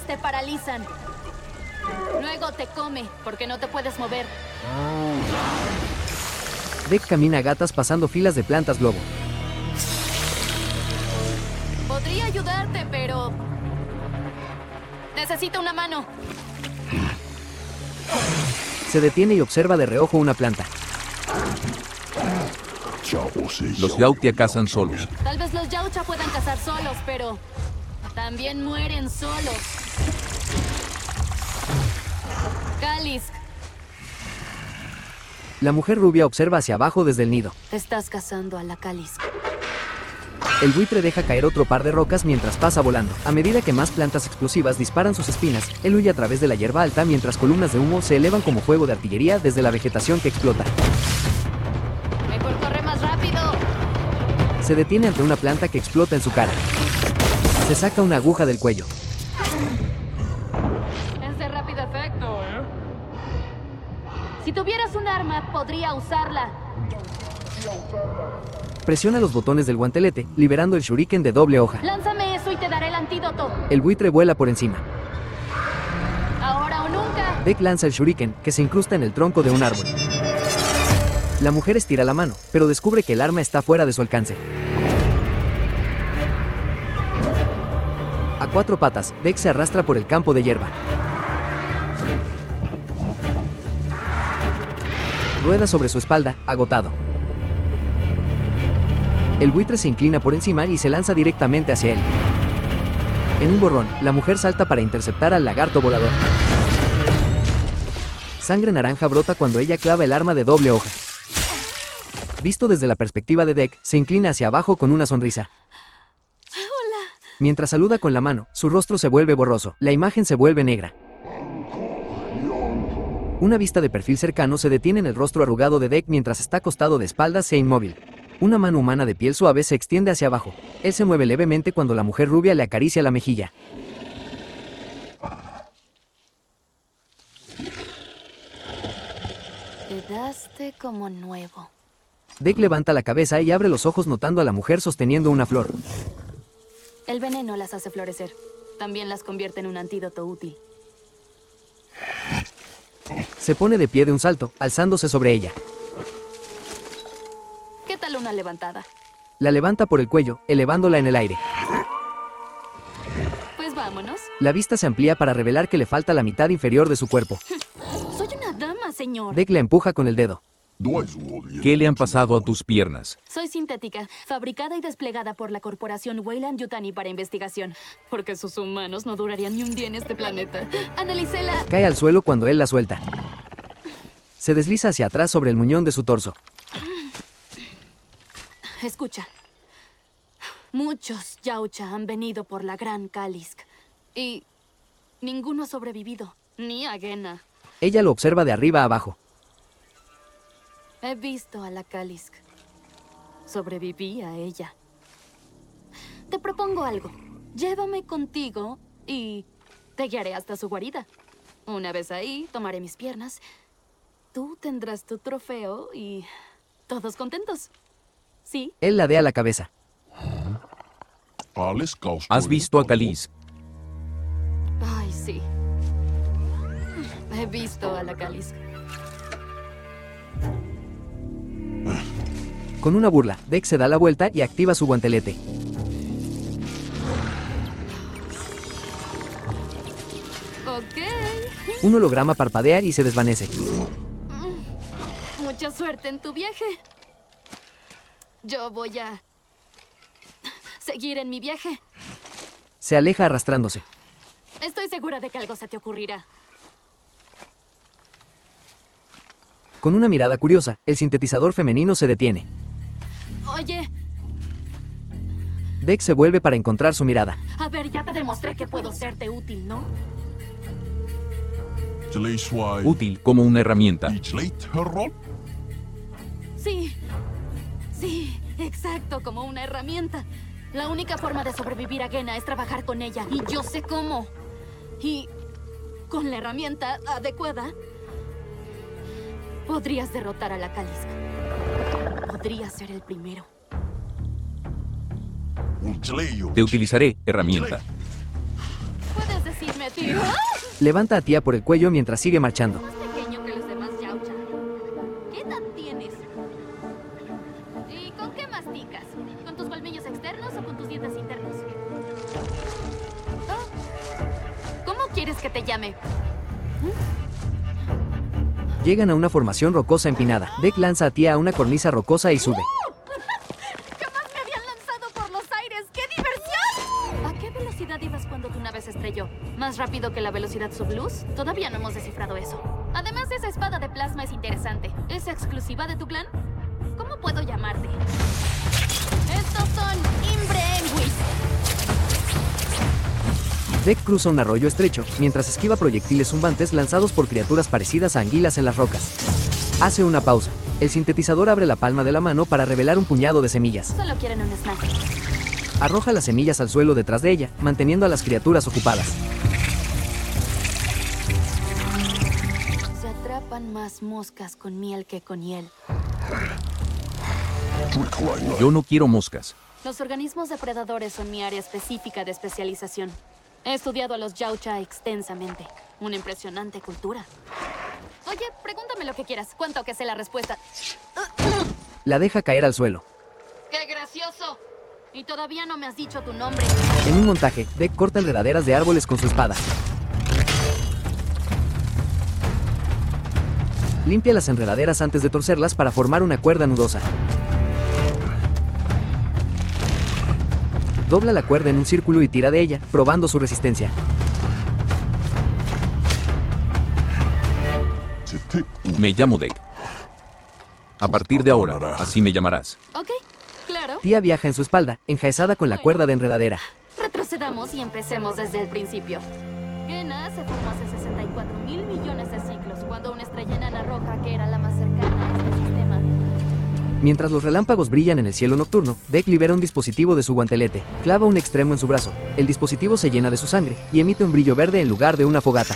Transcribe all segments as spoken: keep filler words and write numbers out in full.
te paralizan. Luego te come, porque no te puedes mover. Deck camina a gatas pasando filas de plantas globo. Podría ayudarte, pero... necesito una mano. Se detiene y observa de reojo una planta. Los Yautja cazan solos. Tal vez los Yautja puedan cazar solos, pero... también mueren solos. Kalisk. La mujer rubia observa hacia abajo desde el nido. Estás cazando a la Kalisk. El buitre deja caer otro par de rocas mientras pasa volando. A medida que más plantas explosivas disparan sus espinas, él huye a través de la hierba alta mientras columnas de humo se elevan como fuego de artillería desde la vegetación que explota. Mejor corre más rápido. Se detiene ante una planta que explota en su cara. Se saca una aguja del cuello. Es de rápido efecto, ¿eh? Si tuvieras un arma, podría usarla. Presiona los botones del guantelete, liberando el shuriken de doble hoja. Lánzame eso y te daré el antídoto. El buitre vuela por encima. Ahora o nunca. Deck lanza el shuriken, que se incrusta en el tronco de un árbol. La mujer estira la mano, pero descubre que el arma está fuera de su alcance. A cuatro patas, Deck se arrastra por el campo de hierba. Rueda sobre su espalda, agotado. El buitre se inclina por encima y se lanza directamente hacia él. En un borrón, la mujer salta para interceptar al lagarto volador. Sangre naranja brota cuando ella clava el arma de doble hoja. Visto desde la perspectiva de Deck, se inclina hacia abajo con una sonrisa. Hola. Mientras saluda con la mano, su rostro se vuelve borroso, la imagen se vuelve negra. Una vista de perfil cercano se detiene en el rostro arrugado de Deck mientras está acostado de espaldas e inmóvil. Una mano humana de piel suave se extiende hacia abajo. Él se mueve levemente cuando la mujer rubia le acaricia la mejilla. Quedaste como nuevo. Deck levanta la cabeza y abre los ojos notando a la mujer sosteniendo una flor. El veneno las hace florecer. También las convierte en un antídoto útil. Se pone de pie de un salto, alzándose sobre ella. ¿Qué tal una levantada? La levanta por el cuello, elevándola en el aire. Pues vámonos. La vista se amplía para revelar que le falta la mitad inferior de su cuerpo. Soy una dama, señor. Deck la empuja con el dedo. ¿Qué le han pasado a tus piernas? Soy sintética, fabricada y desplegada por la corporación Weyland Yutani para investigación. Porque sus humanos no durarían ni un día en este planeta. Analicé la... Cae al suelo cuando él la suelta. Se desliza hacia atrás sobre el muñón de su torso. Escucha. Muchos Yautja han venido por la gran Kalisk. Y ninguno ha sobrevivido. Ni Agena. Ella lo observa de arriba a abajo. He visto a la Kalisk. Sobreviví a ella. Te propongo algo. Llévame contigo y te guiaré hasta su guarida. Una vez ahí, tomaré mis piernas. Tú tendrás tu trofeo y todos contentos. ¿Sí? Él ladea la cabeza. ¿Has visto a Kalisk? Ay, sí. He visto a la Kalisk. Con una burla, Deck se da la vuelta y activa su guantelete. Ok. Un holograma parpadea y se desvanece. Mucha suerte en tu viaje. Yo voy a seguir en mi viaje. Se aleja arrastrándose. Estoy segura de que algo se te ocurrirá. Con una mirada curiosa, el sintetizador femenino se detiene. Oye, Deck se vuelve para encontrar su mirada. a ver, ya te demostré que puedo serte útil, ¿no? Útil como una herramienta. Sí. Sí, exacto, como una herramienta. La única forma de sobrevivir a Gena es trabajar con ella, y yo sé cómo. Y con la herramienta adecuada, podrías derrotar a la Kalisk. Podrías ser el primero. Te utilizaré, herramienta. Puedes decir me tiró. Levanta a Tía por el cuello mientras sigue marchando. Más pequeño que los demás Yautja. ¿Qué edad tienes? ¿Y con qué masticas? ¿Con tus colmillos externos o con tus dientes internos? Oh. ¿Cómo quieres que te llame? Llegan a una formación rocosa empinada. Deck lanza a Tía a una cornisa rocosa y sube. ¡Jamás me habían lanzado por los aires! ¡Qué diversión! ¿A qué velocidad ibas cuando tu nave se estrelló? ¿Más rápido que la velocidad subluz? Todavía no hemos descifrado eso. Además, esa espada de plasma es interesante. ¿Es exclusiva de tu clan? ¿Cómo puedo llamarte? Estos son Imbreenwis. Deck cruza un arroyo estrecho, mientras esquiva proyectiles zumbantes lanzados por criaturas parecidas a anguilas en las rocas. Hace una pausa. El sintetizador abre la palma de la mano para revelar un puñado de semillas. Solo quieren un snack. Arroja las semillas al suelo detrás de ella, manteniendo a las criaturas ocupadas. Se atrapan más moscas con miel que con hiel. Yo no quiero moscas. Los organismos depredadores son mi área específica de especialización. He estudiado a los Yautja extensamente. Una impresionante cultura. Oye, pregúntame lo que quieras. Cuento que sé la respuesta. La deja caer al suelo. ¡Qué gracioso! Y todavía no me has dicho tu nombre. En un montaje, Deck corta enredaderas de árboles con su espada. Limpia las enredaderas antes de torcerlas para formar una cuerda nudosa. Dobla la cuerda en un círculo y tira de ella, probando su resistencia. Me llamo Deck. A partir de ahora, así me llamarás. Ok, claro. Tía viaja en su espalda, enjaezada con la cuerda de enredadera. Retrocedamos y empecemos desde el principio. Gena se formó hace sesenta y cuatro mil millones de ciclos, cuando una estrella enana roja, que era la más cercana a este sistema. Mientras los relámpagos brillan en el cielo nocturno, Deck libera un dispositivo de su guantelete, clava un extremo en su brazo. El dispositivo se llena de su sangre y emite un brillo verde en lugar de una fogata.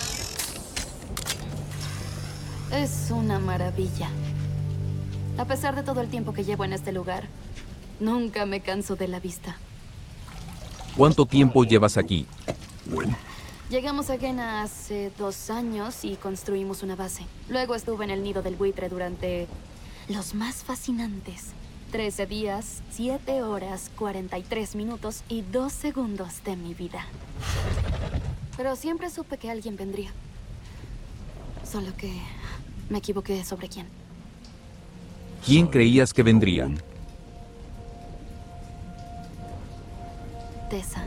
Es una maravilla. A pesar de todo el tiempo que llevo en este lugar, nunca me canso de la vista. ¿Cuánto tiempo llevas aquí? Llegamos a Gena hace dos años y construimos una base. Luego estuve en el nido del buitre durante los más fascinantes trece días, siete horas, cuarenta y tres minutos y dos segundos de mi vida. Pero siempre supe que alguien vendría. Solo que me equivoqué sobre quién. ¿Quién creías que vendría? Tessa.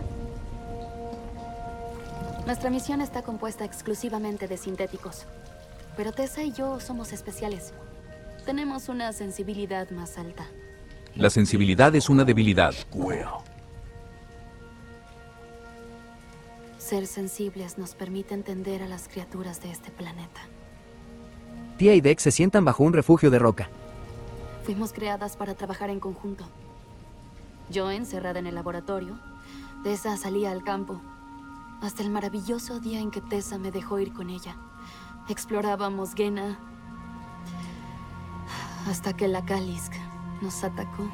Nuestra misión está compuesta exclusivamente de sintéticos. Pero Tessa y yo somos especiales. Tenemos una sensibilidad más alta. La sensibilidad es una debilidad. Ser sensibles nos permite entender a las criaturas de este planeta. Tía y Deck se sientan bajo un refugio de roca. Fuimos creadas para trabajar en conjunto. Yo encerrada en el laboratorio, Tessa salía al campo. Hasta el maravilloso día en que Tessa me dejó ir con ella. Explorábamos Gena hasta que la Kalisk nos atacó.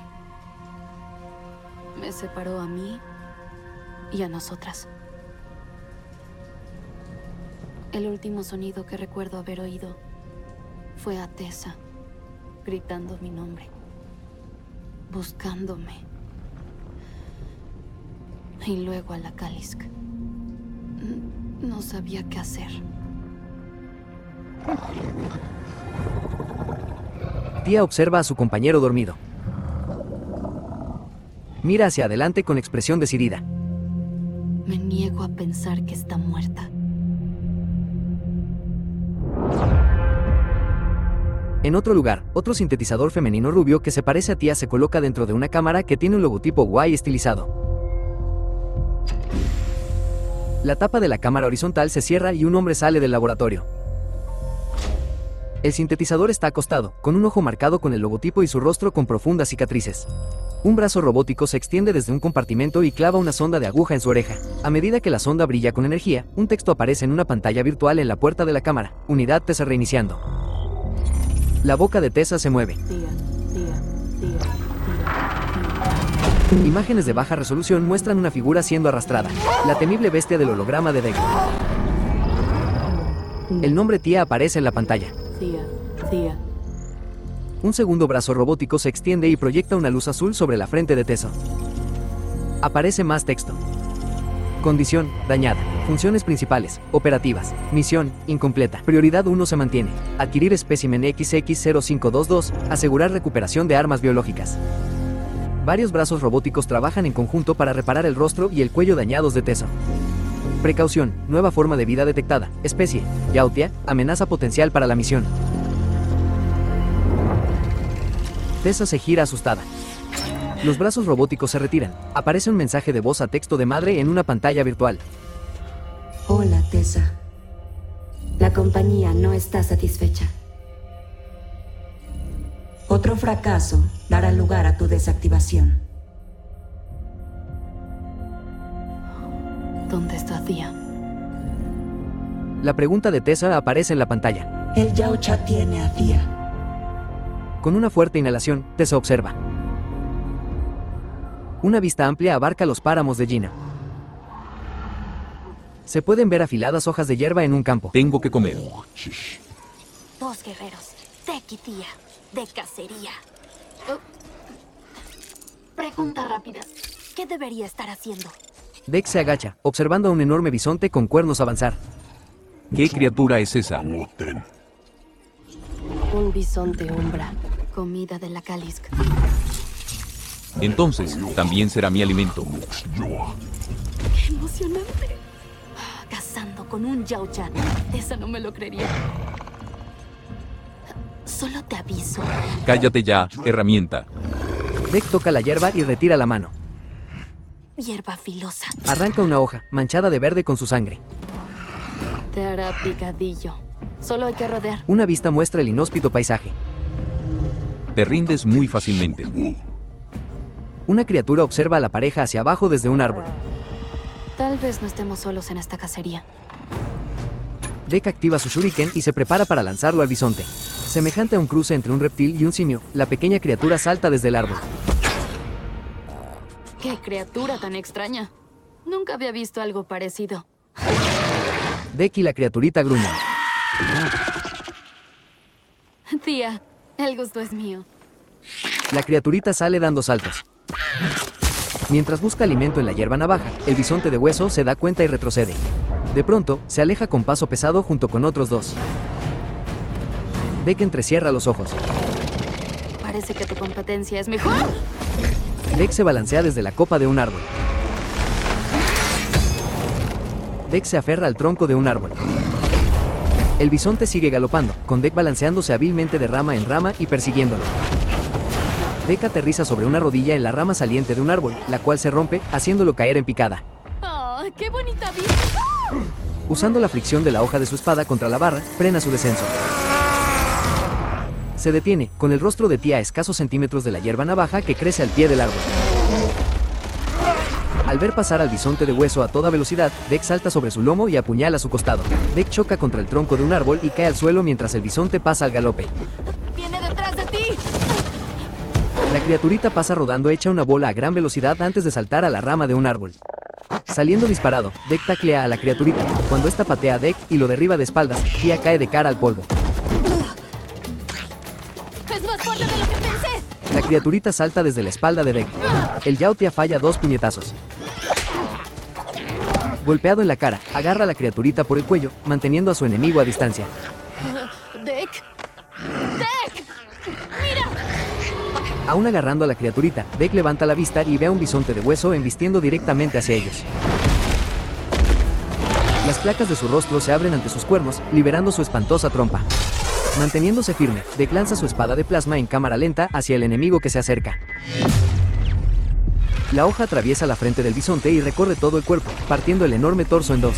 Me separó a mí y a nosotras. El último sonido que recuerdo haber oído fue a Tessa gritando mi nombre, buscándome. Y luego a la Kalisk. No sabía qué hacer. Tía observa a su compañero dormido. Mira hacia adelante con expresión decidida. Me niego a pensar que está muerta. En otro lugar, otro sintetizador femenino rubio que se parece a Tía se coloca dentro de una cámara que tiene un logotipo guay estilizado. La tapa de la cámara horizontal se cierra y un hombre sale del laboratorio. El sintetizador está acostado, con un ojo marcado con el logotipo y su rostro con profundas cicatrices. Un brazo robótico se extiende desde un compartimento y clava una sonda de aguja en su oreja. A medida que la sonda brilla con energía, un texto aparece en una pantalla virtual en la puerta de la cámara. Unidad Tessa reiniciando. La boca de Tessa se mueve. Tía, tía, tía, tía, tía. Imágenes de baja resolución muestran una figura siendo arrastrada, la temible bestia del holograma de Deck. El nombre Tia aparece en la pantalla. Thea, Thea. Un segundo brazo robótico se extiende y proyecta una luz azul sobre la frente de Teso. Aparece más texto. Condición, dañada. Funciones principales, operativas. Misión, incompleta. Prioridad uno se mantiene. Adquirir espécimen equis equis cero cinco dos dos, asegurar recuperación de armas biológicas. Varios brazos robóticos trabajan en conjunto para reparar el rostro y el cuello dañados de Teso. Precaución, nueva forma de vida detectada. Especie, Yautia, amenaza potencial para la misión. Teso se gira asustada. Los brazos robóticos se retiran. Aparece un mensaje de voz a texto de madre en una pantalla virtual. Hola, Tessa. La compañía no está satisfecha. Otro fracaso dará lugar a tu desactivación. ¿Dónde está Thea? La pregunta de Tessa aparece en la pantalla. El Yautja tiene a Thea. Con una fuerte inhalación, Tessa observa. Una vista amplia abarca los páramos de Gina. Se pueden ver afiladas hojas de hierba en un campo. Tengo que comer. Dos guerreros, Deck y Thea, de cacería. Oh. Pregunta rápida. ¿Qué debería estar haciendo? Deck se agacha, observando a un enorme bisonte con cuernos avanzar. ¿Qué criatura es esa? Un bisonte umbra, comida de la Kalisk. Entonces, también será mi alimento. ¡Qué emocionante! Cazando con un Yautja. Esa no me lo creería. Solo te aviso. Cállate ya, herramienta. Deck toca la hierba y retira la mano. Hierba filosa. Arranca una hoja, manchada de verde con su sangre. Te hará picadillo. Solo hay que rodear. Una vista muestra el inhóspito paisaje. Te rindes muy fácilmente. Una criatura observa a la pareja hacia abajo desde un árbol. Tal vez no estemos solos en esta cacería. Deck activa su shuriken y se prepara para lanzarlo al bisonte. Semejante a un cruce entre un reptil y un simio, la pequeña criatura salta desde el árbol. ¡Qué criatura tan extraña! Nunca había visto algo parecido. Deck y la criaturita gruñen. Tía, el gusto es mío. La criaturita sale dando saltos. Mientras busca alimento en la hierba navaja, el bisonte de hueso se da cuenta y retrocede. De pronto, se aleja con paso pesado junto con otros dos. Deck entrecierra los ojos. Parece que tu competencia es mejor. Deck se balancea desde la copa de un árbol. Deck se aferra al tronco de un árbol. El bisonte sigue galopando, con Deck balanceándose hábilmente de rama en rama y persiguiéndolo. Deck aterriza sobre una rodilla en la rama saliente de un árbol, la cual se rompe, haciéndolo caer en picada. ¡Oh, qué bonita vista! Usando la fricción de la hoja de su espada contra la barra, frena su descenso. Se detiene, con el rostro de Tia a escasos centímetros de la hierba navaja que crece al pie del árbol. Al ver pasar al bisonte de hueso a toda velocidad, Deck salta sobre su lomo y apuñala a su costado. Deck choca contra el tronco de un árbol y cae al suelo mientras el bisonte pasa al galope. ¡Viene detrás de ti! La criaturita pasa rodando hecha una bola a gran velocidad antes de saltar a la rama de un árbol. Saliendo disparado, Deck taclea a la criaturita. Cuando esta patea a Deck y lo derriba de espaldas, Tia cae de cara al polvo. ¡Es más fuerte de lo que pensé! La criaturita salta desde la espalda de Deck. El Yautja falla dos puñetazos. Golpeado en la cara, agarra a la criaturita por el cuello, manteniendo a su enemigo a distancia. ¡Deck! ¡Deck! ¡Mira! Aún agarrando a la criaturita, Deck levanta la vista y ve a un bisonte de hueso embistiendo directamente hacia ellos. Las placas de su rostro se abren ante sus cuernos, liberando su espantosa trompa. Manteniéndose firme, Deck lanza su espada de plasma en cámara lenta hacia el enemigo que se acerca. La hoja atraviesa la frente del bisonte y recorre todo el cuerpo, partiendo el enorme torso en dos.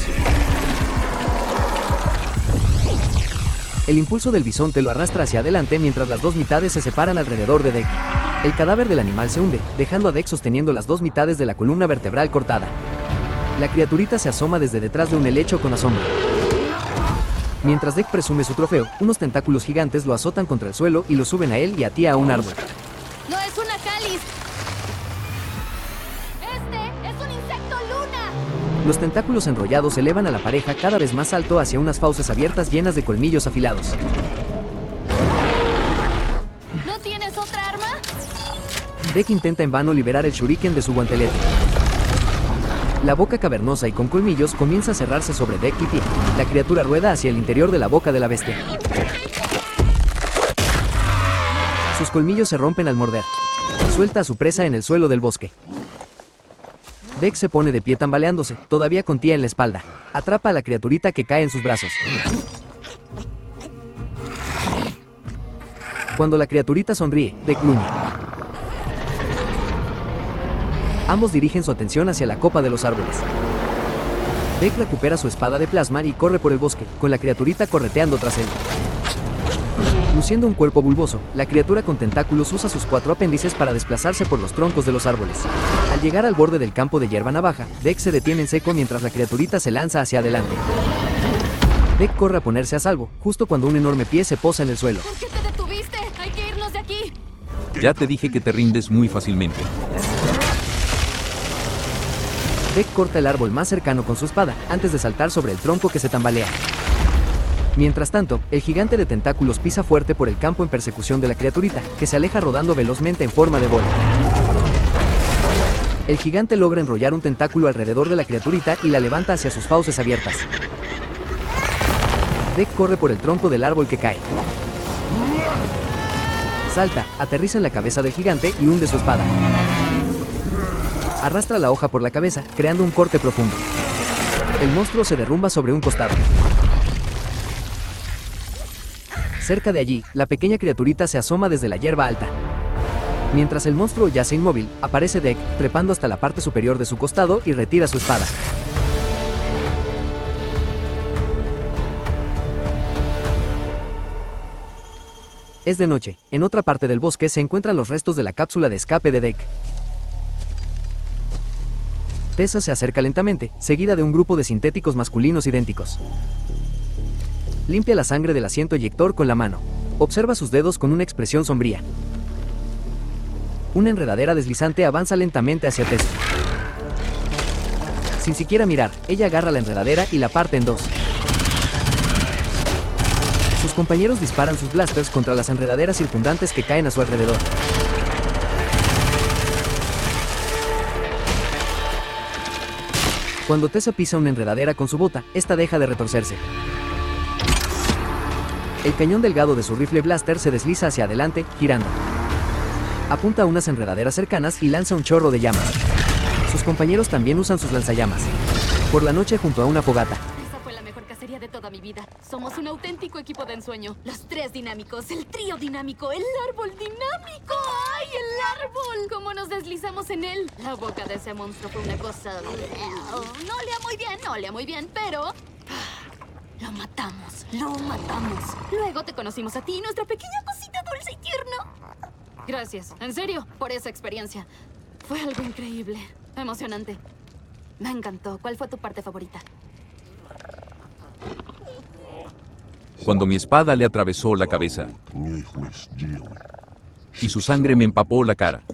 El impulso del bisonte lo arrastra hacia adelante mientras las dos mitades se separan alrededor de Deck. El cadáver del animal se hunde, dejando a Deck sosteniendo las dos mitades de la columna vertebral cortada. La criaturita se asoma desde detrás de un helecho con asombro. Mientras Deck presume su trofeo, unos tentáculos gigantes lo azotan contra el suelo y lo suben a él y a Tia a un árbol. ¡No es una cáliz! Los tentáculos enrollados elevan a la pareja cada vez más alto hacia unas fauces abiertas llenas de colmillos afilados. ¿No tienes otra arma? Deck intenta en vano liberar el shuriken de su guantelete. La boca cavernosa y con colmillos comienza a cerrarse sobre Deck y Pi. La criatura rueda hacia el interior de la boca de la bestia. Sus colmillos se rompen al morder. Suelta a su presa en el suelo del bosque. Deck se pone de pie tambaleándose, todavía con Tia en la espalda. Atrapa a la criaturita que cae en sus brazos. Cuando la criaturita sonríe, Deck gruñe. Ambos dirigen su atención hacia la copa de los árboles. Deck recupera su espada de plasma y corre por el bosque, con la criaturita correteando tras él. Luciendo un cuerpo bulboso, la criatura con tentáculos usa sus cuatro apéndices para desplazarse por los troncos de los árboles. Al llegar al borde del campo de hierba navaja, Deck se detiene en seco mientras la criaturita se lanza hacia adelante. Deck corre a ponerse a salvo, justo cuando un enorme pie se posa en el suelo. ¿Por qué te detuviste? Hay que irnos de aquí. Ya te dije que te rindes muy fácilmente. Deck corta el árbol más cercano con su espada, antes de saltar sobre el tronco que se tambalea. Mientras tanto, el gigante de tentáculos pisa fuerte por el campo en persecución de la criaturita, que se aleja rodando velozmente en forma de bola. El gigante logra enrollar un tentáculo alrededor de la criaturita y la levanta hacia sus fauces abiertas. Deck corre por el tronco del árbol que cae. Salta, aterriza en la cabeza del gigante y hunde su espada. Arrastra la hoja por la cabeza, creando un corte profundo. El monstruo se derrumba sobre un costado. Cerca de allí, la pequeña criaturita se asoma desde la hierba alta. Mientras el monstruo yace inmóvil, aparece Deck, trepando hasta la parte superior de su costado y retira su espada. Es de noche. En otra parte del bosque se encuentran los restos de la cápsula de escape de Deck. Tessa se acerca lentamente, seguida de un grupo de sintéticos masculinos idénticos. Limpia la sangre del asiento eyector con la mano. Observa sus dedos con una expresión sombría. Una enredadera deslizante avanza lentamente hacia Tessa. Sin siquiera mirar, ella agarra la enredadera y la parte en dos. Sus compañeros disparan sus blasters contra las enredaderas circundantes que caen a su alrededor. Cuando Tessa pisa una enredadera con su bota, esta deja de retorcerse. El cañón delgado de su rifle blaster se desliza hacia adelante, girando. Apunta a unas enredaderas cercanas y lanza un chorro de llamas. Sus compañeros también usan sus lanzallamas. Por la noche junto a una fogata. Esa fue la mejor cacería de toda mi vida. Somos un auténtico equipo de ensueño. Los tres dinámicos, el trío dinámico, el árbol dinámico. ¡Ay, el árbol! ¿Cómo nos deslizamos en él? La boca de ese monstruo fue una cosa... No olía muy bien, no olía muy bien, pero... Lo matamos, lo matamos. Luego te conocimos a ti, nuestra pequeña cosita dulce y tierna. Gracias, en serio, por esa experiencia. Fue algo increíble, emocionante. Me encantó. ¿Cuál fue tu parte favorita? Cuando mi espada le atravesó la cabeza y su sangre me empapó la cara.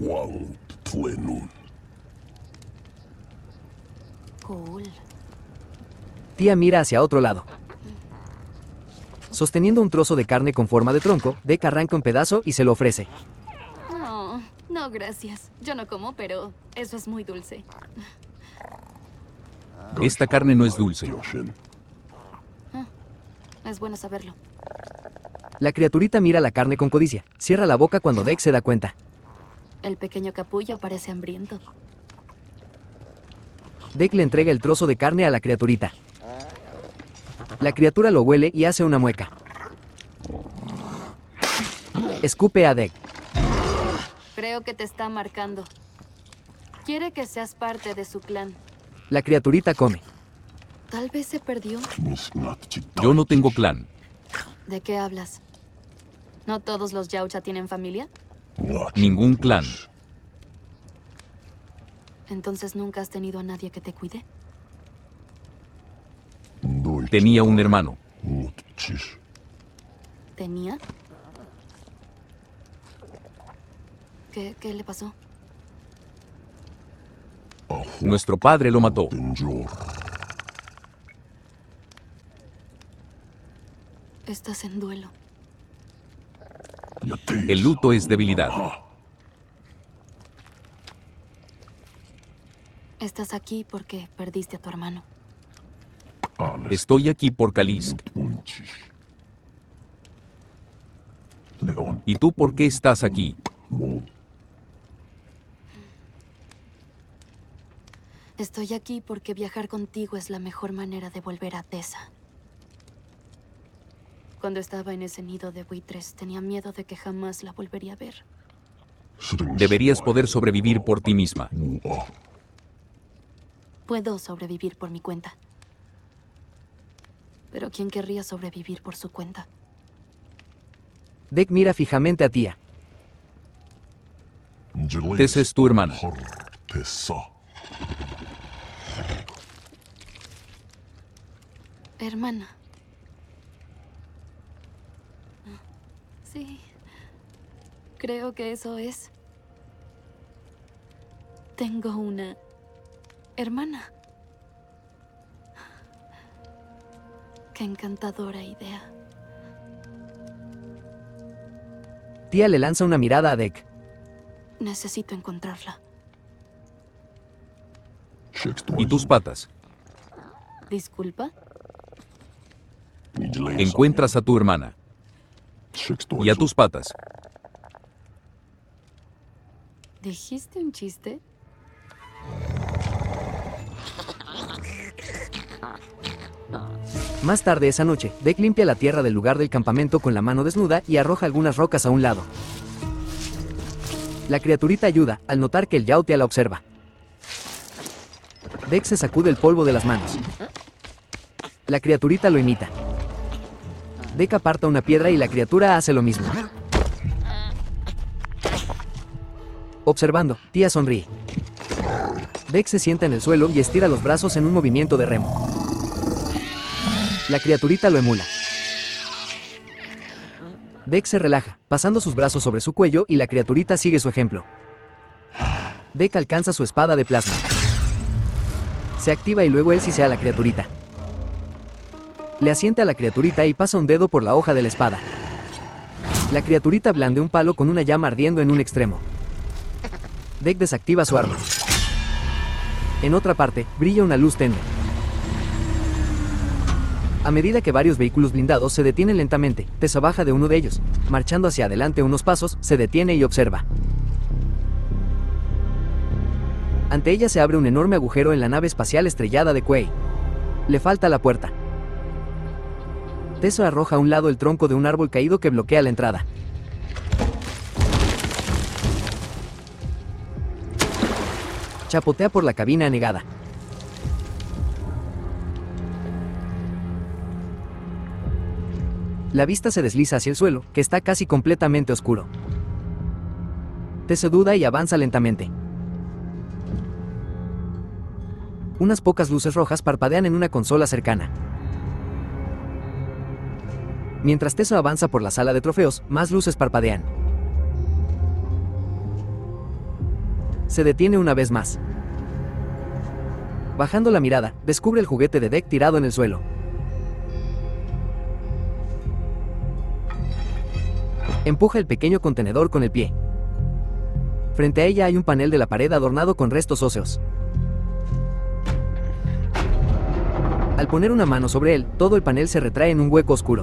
Cool. Tia mira hacia otro lado. Sosteniendo un trozo de carne con forma de tronco, Deck arranca un pedazo y se lo ofrece. No, no, gracias. Yo no como, pero eso es muy dulce. Esta carne no es dulce. Ah, es bueno saberlo. La criaturita mira la carne con codicia. Cierra la boca cuando Deck se da cuenta. El pequeño capullo parece hambriento. Deck le entrega el trozo de carne a la criaturita. La criatura lo huele y hace una mueca. Escupe a Deck. Creo que te está marcando. Quiere que seas parte de su clan. La criaturita come. Tal vez se perdió. Yo no tengo clan. ¿De qué hablas? ¿No todos los Yautja tienen familia? Ningún clan. ¿Entonces nunca has tenido a nadie que te cuide? Tenía un hermano. ¿Tenía? ¿Qué, qué le pasó? Nuestro padre lo mató. Estás en duelo. El luto es debilidad. Estás aquí porque perdiste a tu hermano. Estoy aquí por Kalisk. ¿Y tú por qué estás aquí? Estoy aquí porque viajar contigo es la mejor manera de volver a Tessa. Cuando estaba en ese nido de buitres, tenía miedo de que jamás la volvería a ver. Deberías poder sobrevivir por ti misma. Puedo sobrevivir por mi cuenta. Pero ¿quién querría sobrevivir por su cuenta? Deck mira fijamente a Tia. Tessa es tu hermana. Hermana. Sí. Creo que eso es. Tengo una hermana. Qué encantadora idea. Tia le lanza una mirada a Deck. Necesito encontrarla. ¿Y tus patas? ¿Disculpa? Encuentras a tu hermana. ¿Y a tus patas? ¿Dijiste un chiste? Más tarde esa noche, Deck limpia la tierra del lugar del campamento con la mano desnuda y arroja algunas rocas a un lado. La criaturita ayuda, al notar que el Yautja la observa. Deck se sacude el polvo de las manos. La criaturita lo imita. Deck aparta una piedra y la criatura hace lo mismo. Observando, Tia sonríe. Deck se sienta en el suelo y estira los brazos en un movimiento de remo. La criaturita lo emula. Deck se relaja, pasando sus brazos sobre su cuello y la criaturita sigue su ejemplo. Deck alcanza su espada de plasma. Se activa y luego él sisea a la criaturita. Le asienta a la criaturita y pasa un dedo por la hoja de la espada. La criaturita blande un palo con una llama ardiendo en un extremo. Deck desactiva su arma. En otra parte, brilla una luz tenue. A medida que varios vehículos blindados se detienen lentamente, Tessa baja de uno de ellos. Marchando hacia adelante unos pasos, se detiene y observa. Ante ella se abre un enorme agujero en la nave espacial estrellada de Quay. Le falta la puerta. Tessa arroja a un lado el tronco de un árbol caído que bloquea la entrada. Chapotea por la cabina anegada. La vista se desliza hacia el suelo, que está casi completamente oscuro. Tessa duda y avanza lentamente. Unas pocas luces rojas parpadean en una consola cercana. Mientras Tessa avanza por la sala de trofeos, más luces parpadean. Se detiene una vez más. Bajando la mirada, descubre el juguete de Deck tirado en el suelo. Empuja el pequeño contenedor con el pie. Frente a ella hay un panel de la pared adornado con restos óseos. Al poner una mano sobre él, todo el panel se retrae en un hueco oscuro.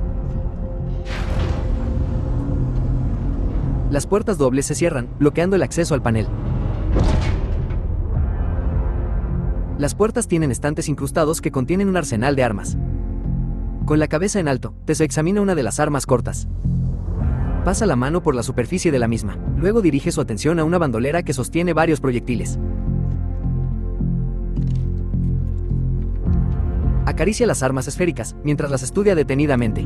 Las puertas dobles se cierran, bloqueando el acceso al panel. Las puertas tienen estantes incrustados que contienen un arsenal de armas. Con la cabeza en alto, Tessa examina una de las armas cortas. Pasa la mano por la superficie de la misma, luego dirige su atención a una bandolera que sostiene varios proyectiles. Acaricia las armas esféricas, mientras las estudia detenidamente.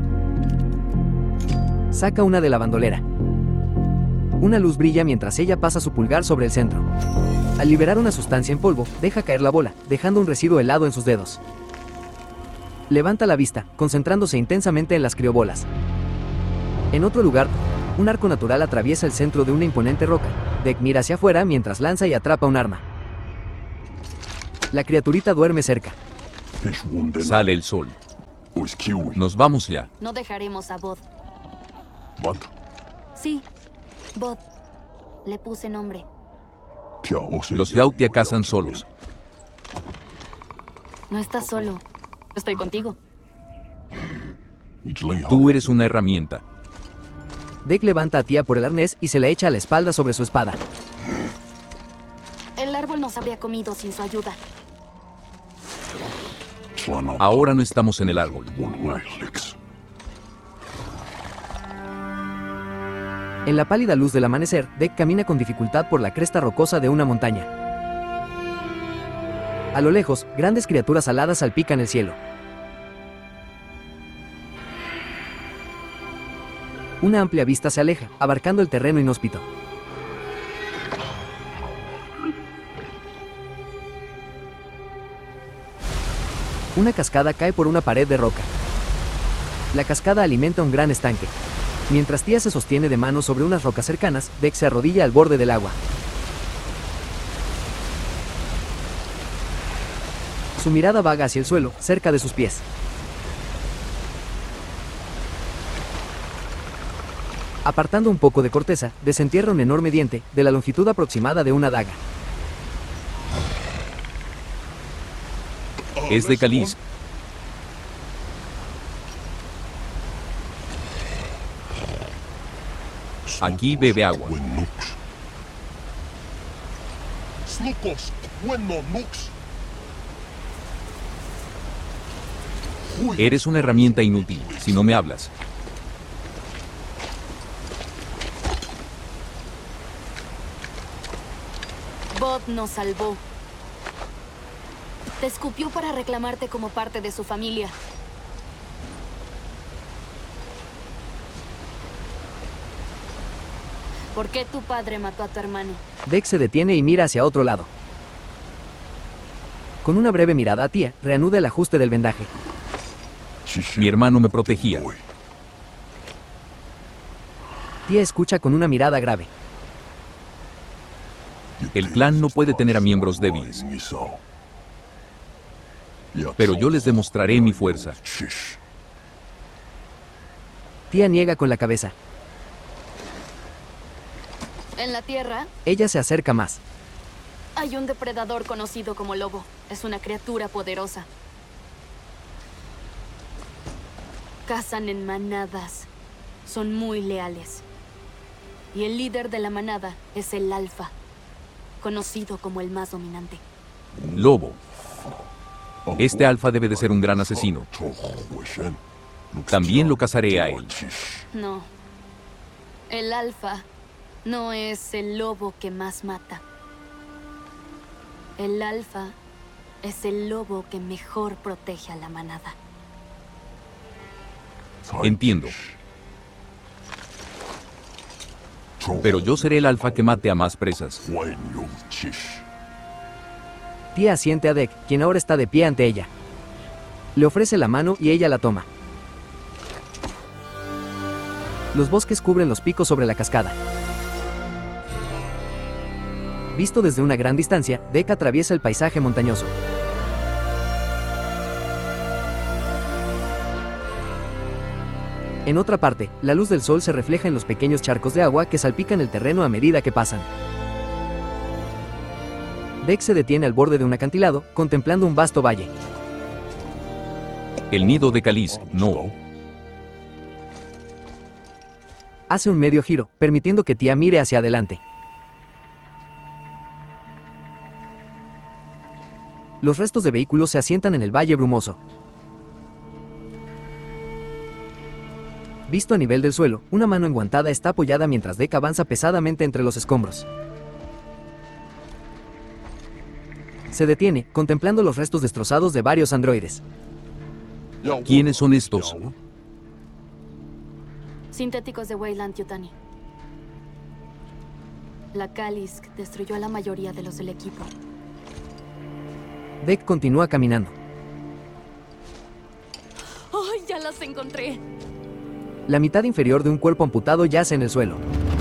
Saca una de la bandolera. Una luz brilla mientras ella pasa su pulgar sobre el centro. Al liberar una sustancia en polvo, deja caer la bola, dejando un residuo helado en sus dedos. Levanta la vista, concentrándose intensamente en las criobolas. En otro lugar, un arco natural atraviesa el centro de una imponente roca. Deck mira hacia afuera mientras lanza y atrapa un arma. La criaturita duerme cerca. Sale el sol. Nos vamos ya. No dejaremos a Bod. ¿Bot? Sí, Bod. Le puse nombre. Los Yautia cazan solos. No estás solo. Estoy contigo. Tú eres una herramienta. Deck levanta a Tia por el arnés y se la echa a la espalda sobre su espada. El árbol nos habría comido sin su ayuda. Ahora no estamos en el árbol. En la pálida luz del amanecer, Deck camina con dificultad por la cresta rocosa de una montaña. A lo lejos, grandes criaturas aladas salpican el cielo. Una amplia vista se aleja, abarcando el terreno inhóspito. Una cascada cae por una pared de roca. La cascada alimenta un gran estanque. Mientras Tia se sostiene de manos sobre unas rocas cercanas, Deck se arrodilla al borde del agua. Su mirada vaga hacia el suelo, cerca de sus pies. Apartando un poco de corteza, desentierra un enorme diente, de la longitud aproximada de una daga. Es de Kalisk. Aquí bebe agua. Eres una herramienta inútil, si no me hablas. Bod nos salvó. Te escupió para reclamarte como parte de su familia. ¿Por qué tu padre mató a tu hermano? Deck se detiene y mira hacia otro lado. Con una breve mirada a Tia, reanuda el ajuste del vendaje. Mi hermano me protegía. Tia escucha con una mirada grave. El clan no puede tener a miembros débiles. Pero yo les demostraré mi fuerza. Tia niega con la cabeza. En la tierra Ella se acerca más. hay un depredador conocido como lobo. Es una criatura poderosa. Cazan en manadas. Son muy leales. Y el líder de la manada es el alfa, conocido como el más dominante. Lobo. Este alfa debe de ser un gran asesino. También lo cazaré a él. No. El alfa no es el lobo que más mata. El alfa es el lobo que mejor protege a la manada. Entiendo. Pero yo seré el alfa que mate a más presas. Tia asiente a Deck, quien ahora está de pie ante ella. Le ofrece la mano y ella la toma. Los bosques cubren los picos sobre la cascada. Visto desde una gran distancia, Deck atraviesa el paisaje montañoso. En otra parte, la luz del sol se refleja en los pequeños charcos de agua que salpican el terreno a medida que pasan. Deck se detiene al borde de un acantilado, contemplando un vasto valle. El nido de Kalisk, no. Hace un medio giro, permitiendo que Tia mire hacia adelante. Los restos de vehículos se asientan en el valle brumoso. Visto a nivel del suelo, una mano enguantada está apoyada mientras Deck avanza pesadamente entre los escombros. Se detiene, contemplando los restos destrozados de varios androides. ¿Quiénes son estos? Sintéticos de Weyland Yutani. La Kalisk destruyó a la mayoría de los del equipo. Deck continúa caminando. ¡Ay, ya las encontré! La mitad inferior de un cuerpo amputado yace en el suelo.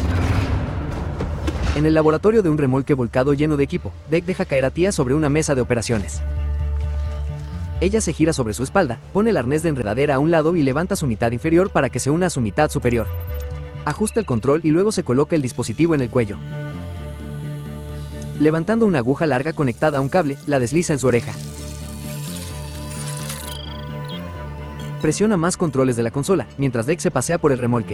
En el laboratorio de un remolque volcado lleno de equipo, Deck deja caer a Tia sobre una mesa de operaciones. Ella se gira sobre su espalda, pone el arnés de enredadera a un lado y levanta su mitad inferior para que se una a su mitad superior. Ajusta el control y luego se coloca el dispositivo en el cuello. Levantando una aguja larga conectada a un cable, la desliza en su oreja. Presiona más controles de la consola, mientras Deck se pasea por el remolque.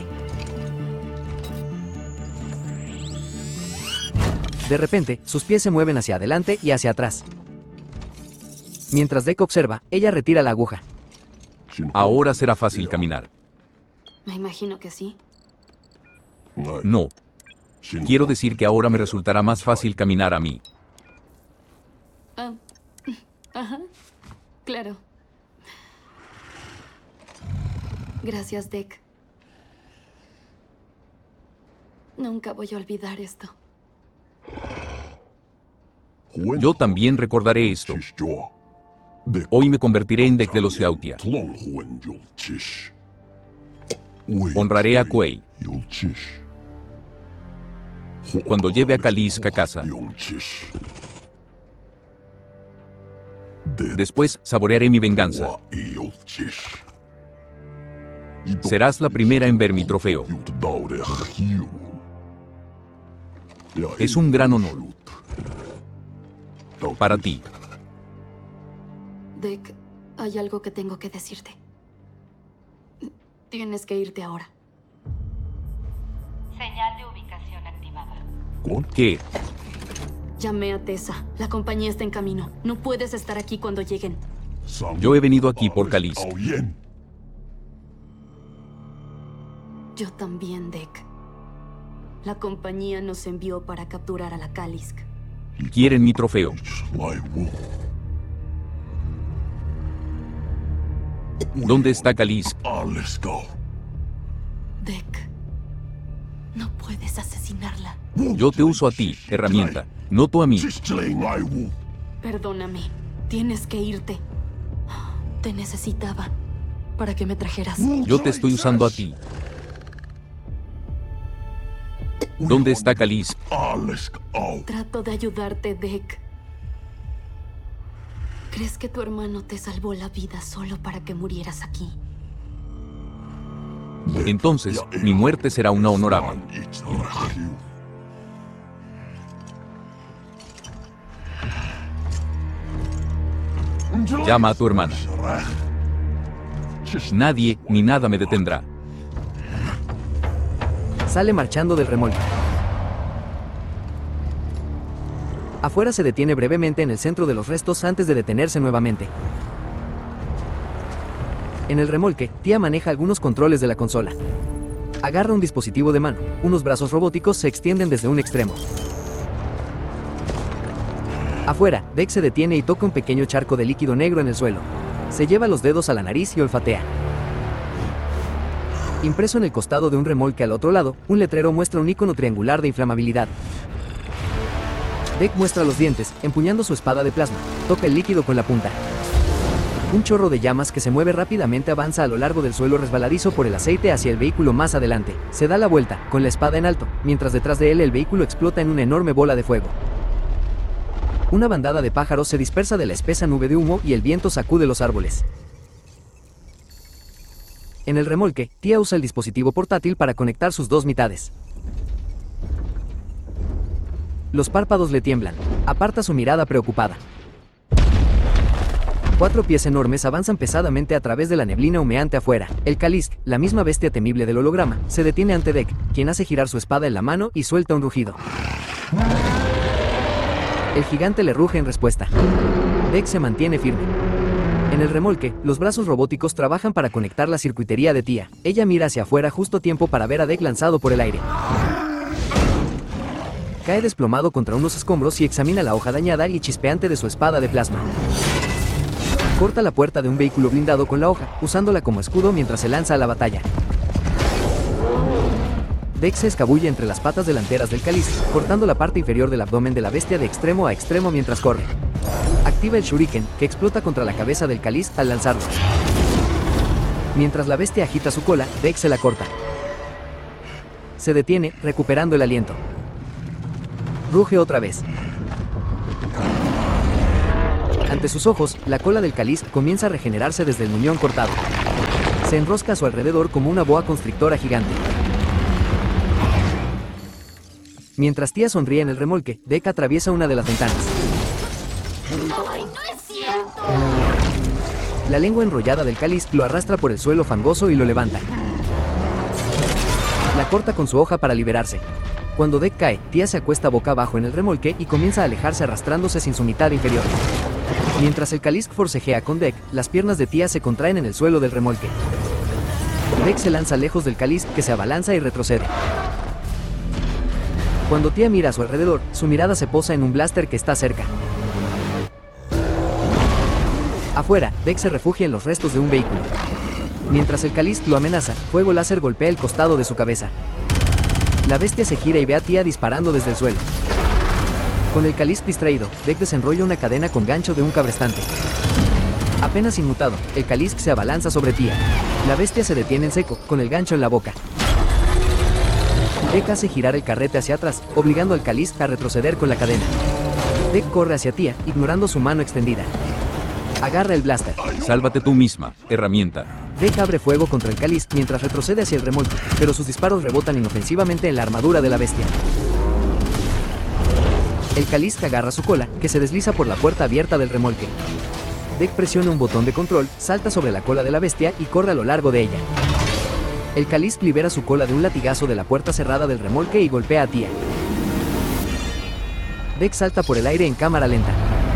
De repente, sus pies se mueven hacia adelante y hacia atrás. Mientras Deck observa, ella retira la aguja. Ahora será fácil caminar. Me imagino que sí. No. Quiero decir que ahora me resultará más fácil caminar a mí. Ah, ajá, claro. Gracias, Deck. Nunca voy a olvidar esto. Yo también recordaré esto. Hoy me convertiré en Deck de los Yautia. Honraré a Kuei cuando lleve a Kalisk a casa. Después saborearé mi venganza. Serás la primera en ver mi trofeo. Es un gran honor. Para ti. Deck, hay algo que tengo que decirte. Tienes que irte ahora. Señal de ubicación activada. ¿Qué? Llamé a Tessa. La compañía está en camino. No puedes estar aquí cuando lleguen. Yo he venido aquí por Kalisk. Yo también, Deck. La compañía nos envió para capturar a la Kalisk. Quieren mi trofeo. ¿Dónde está Kalisk? Deck, no puedes asesinarla. Yo te uso a ti, herramienta, no tú a mí. Perdóname. Tienes que irte. Te necesitaba para que me trajeras. Yo te estoy usando a ti. ¿Dónde está Kalisk? Trato de ayudarte, Deck. ¿Crees que tu hermano te salvó la vida solo para que murieras aquí? Entonces, mi muerte será una honorable. Llama a tu hermana. Nadie ni nada me detendrá. Sale marchando del remolque. Afuera se detiene brevemente en el centro de los restos antes de detenerse nuevamente. En el remolque, Tia maneja algunos controles de la consola. Agarra un dispositivo de mano. Unos brazos robóticos se extienden desde un extremo. Afuera, Deck se detiene y toca un pequeño charco de líquido negro en el suelo. Se lleva los dedos a la nariz y olfatea. Impreso en el costado de un remolque al otro lado, un letrero muestra un icono triangular de inflamabilidad. Deck muestra los dientes, empuñando su espada de plasma. Toca el líquido con la punta. Un chorro de llamas que se mueve rápidamente avanza a lo largo del suelo resbaladizo por el aceite hacia el vehículo más adelante. Se da la vuelta, con la espada en alto, mientras detrás de él el vehículo explota en una enorme bola de fuego. Una bandada de pájaros se dispersa de la espesa nube de humo y el viento sacude los árboles. En el remolque, Tia usa el dispositivo portátil para conectar sus dos mitades. Los párpados le tiemblan. Aparta su mirada preocupada. Cuatro pies enormes avanzan pesadamente a través de la neblina humeante afuera. El Kalisk, la misma bestia temible del holograma, se detiene ante Deck, quien hace girar su espada en la mano y suelta un rugido. El gigante le ruge en respuesta. Deck se mantiene firme. En el remolque, los brazos robóticos trabajan para conectar la circuitería de Tia. Ella mira hacia afuera justo a tiempo para ver a Deck lanzado por el aire. Cae desplomado contra unos escombros y examina la hoja dañada y chispeante de su espada de plasma. Corta la puerta de un vehículo blindado con la hoja, usándola como escudo mientras se lanza a la batalla. Deck se escabulle entre las patas delanteras del Kalisk, cortando la parte inferior del abdomen de la bestia de extremo a extremo mientras corre. Activa el Shuriken, que explota contra la cabeza del Kalisk al lanzarlo. Mientras la bestia agita su cola, Deck se la corta. Se detiene, recuperando el aliento. Ruge otra vez. Ante sus ojos, la cola del Kalisk comienza a regenerarse desde el muñón cortado. Se enrosca a su alrededor como una boa constrictora gigante. Mientras Tia sonríe en el remolque, Deck atraviesa una de las ventanas. ¡Ay, no es cierto! La lengua enrollada del Kalisk lo arrastra por el suelo fangoso y lo levanta. La corta con su hoja para liberarse. Cuando Deck cae, Tia se acuesta boca abajo en el remolque y comienza a alejarse arrastrándose sin su mitad inferior. Mientras el Kalisk forcejea con Deck, las piernas de Tia se contraen en el suelo del remolque. Deck se lanza lejos del Kalisk, que se abalanza y retrocede. Cuando Tia mira a su alrededor, su mirada se posa en un blaster que está cerca. Afuera, Deck se refugia en los restos de un vehículo. Mientras el Kalisk lo amenaza, fuego láser golpea el costado de su cabeza. La bestia se gira y ve a Tia disparando desde el suelo. Con el Kalisk distraído, Deck desenrolla una cadena con gancho de un cabrestante. Apenas inmutado, el Kalisk se abalanza sobre Tia. La bestia se detiene en seco, con el gancho en la boca. Deck hace girar el carrete hacia atrás, obligando al Kalisk a retroceder con la cadena. Deck corre hacia Tia, ignorando su mano extendida. Agarra el blaster. Sálvate tú misma, herramienta. Deck abre fuego contra el Kalisk mientras retrocede hacia el remolque, pero sus disparos rebotan inofensivamente en la armadura de la bestia. El Kalisk agarra su cola, que se desliza por la puerta abierta del remolque. Deck presiona un botón de control, salta sobre la cola de la bestia y corre a lo largo de ella. El Kalisk libera su cola de un latigazo de la puerta cerrada del remolque y golpea a Tia. Deck salta por el aire en cámara lenta.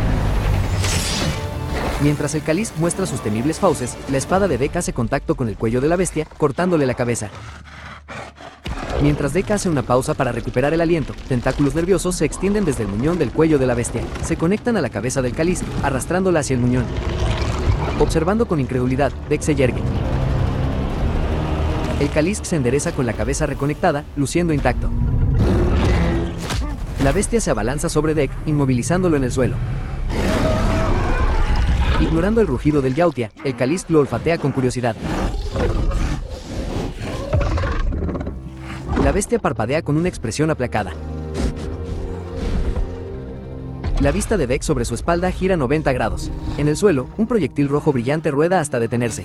Mientras el Kalisk muestra sus temibles fauces, la espada de Deck hace contacto con el cuello de la bestia, cortándole la cabeza. Mientras Deck hace una pausa para recuperar el aliento, tentáculos nerviosos se extienden desde el muñón del cuello de la bestia. Se conectan a la cabeza del Kalisk, arrastrándola hacia el muñón. Observando con incredulidad, Deck se yergue. El Kalisk se endereza con la cabeza reconectada, luciendo intacto. La bestia se abalanza sobre Deck, inmovilizándolo en el suelo. Ignorando el rugido del Yautja, el Kalisk lo olfatea con curiosidad. La bestia parpadea con una expresión aplacada. La vista de Deck sobre su espalda gira noventa grados. En el suelo, un proyectil rojo brillante rueda hasta detenerse.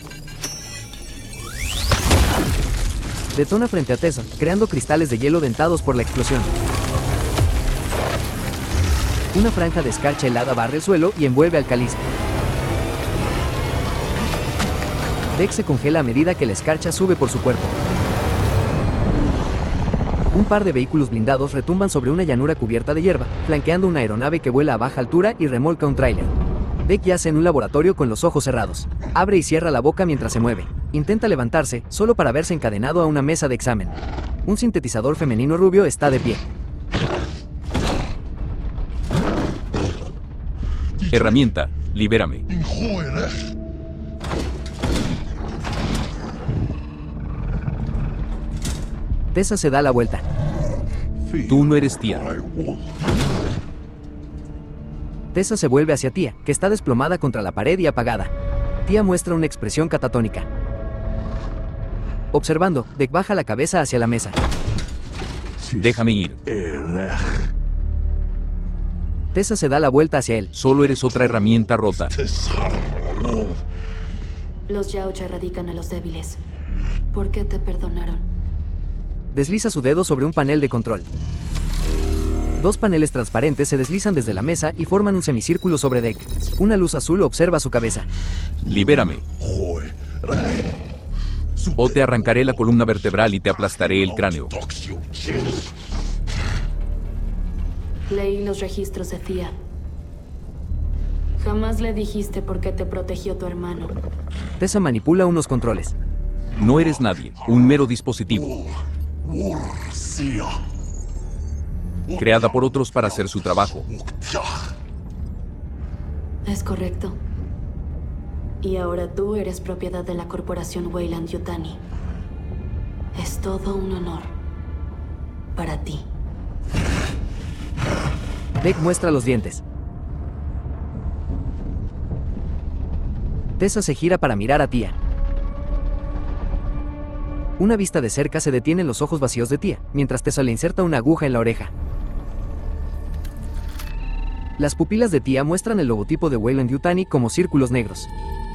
Detona frente a Tessa, creando cristales de hielo dentados por la explosión. Una franja de escarcha helada barre el suelo y envuelve al Kalisk. Deck se congela a medida que la escarcha sube por su cuerpo. Un par de vehículos blindados retumban sobre una llanura cubierta de hierba, flanqueando una aeronave que vuela a baja altura y remolca un tráiler. Deck yace en un laboratorio con los ojos cerrados. Abre y cierra la boca mientras se mueve. Intenta levantarse, solo para verse encadenado a una mesa de examen. Un sintetizador femenino rubio está de pie. Herramienta, libérame. Tessa se da la vuelta. Tú no eres Tia. Tessa se vuelve hacia Tia, que está desplomada contra la pared y apagada. Tia muestra una expresión catatónica. Observando, Deck baja la cabeza hacia la mesa. Déjame ir. Tessa se da la vuelta hacia él. Solo eres otra herramienta rota. Los Yautja erradican a los débiles. ¿Por qué te perdonaron? Desliza su dedo sobre un panel de control. Dos paneles transparentes se deslizan desde la mesa y forman un semicírculo sobre Deck. Una luz azul observa su cabeza. Libérame. O te arrancaré la columna vertebral y te aplastaré el cráneo. Leí los registros de Tia. Jamás le dijiste por qué te protegió tu hermano. Tessa manipula unos controles. No eres nadie, un mero dispositivo. Creada por otros para hacer su trabajo. Es correcto. Y ahora tú eres propiedad de la corporación Weyland-Yutani. Es todo un honor para ti. Deck muestra los dientes. Tessa se gira para mirar a Tia. Una vista de cerca se detiene en los ojos vacíos de Tia, mientras Tessa le inserta una aguja en la oreja. Las pupilas de Tia muestran el logotipo de Weyland-Yutani como círculos negros.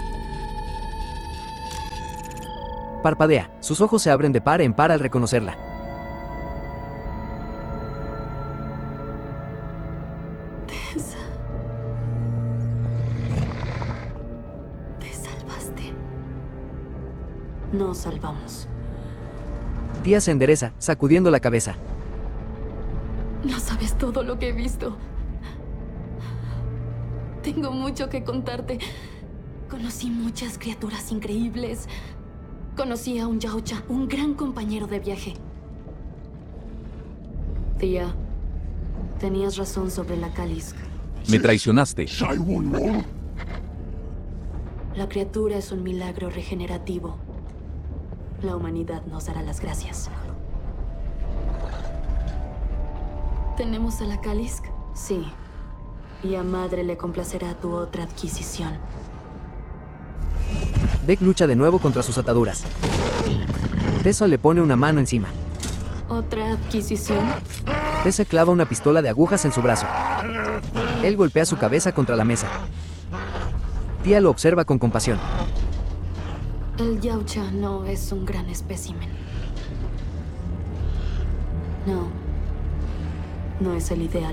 Parpadea, sus ojos se abren de par en par al reconocerla. Tessa. Te salvaste. Nos salvamos. Tia se endereza, sacudiendo la cabeza. No sabes todo lo que he visto. Tengo mucho que contarte. Conocí muchas criaturas increíbles. Conocí a un Yautja, un gran compañero de viaje. Tía, tenías razón sobre la Kalisk. Me traicionaste. La criatura es un milagro regenerativo. La humanidad nos dará las gracias. ¿Tenemos a la Kalisk? Sí. Y a Madre le complacerá tu otra adquisición. Deck lucha de nuevo contra sus ataduras. Tessa le pone una mano encima. ¿Otra adquisición? Tessa clava una pistola de agujas en su brazo. Él golpea su cabeza contra la mesa. Tia lo observa con compasión. El Yautja no es un gran espécimen. No. No es el ideal.